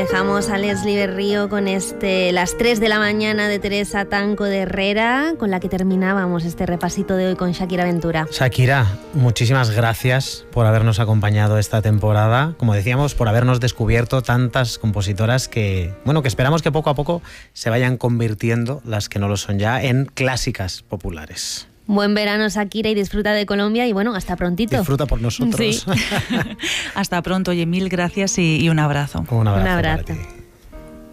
Dejamos a Leslie Berrío con Las 3 de la mañana de Teresa Tanco de Herrera, con la que terminábamos este repasito de hoy con Shakira Ventura. Shakira, muchísimas gracias por habernos acompañado esta temporada, como decíamos, por habernos descubierto tantas compositoras que esperamos que poco a poco se vayan convirtiendo, las que no lo son ya, en clásicas populares. Buen verano, Shakira, y disfruta de Colombia y hasta prontito. Disfruta por nosotros. Sí. Hasta pronto, oye, mil gracias y un abrazo. Un abrazo. Un abrazo.